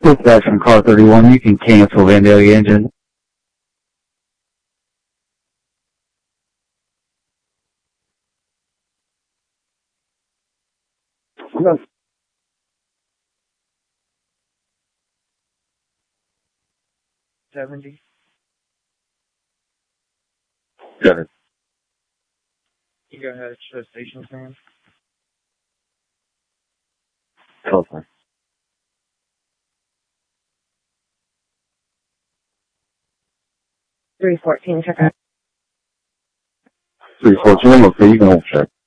Dispatch from car 31, you can cancel Vandalia engine. Yes. 70. 7. You go ahead, show station plan. Telephone. 314, check out. 314, okay, you can hold check.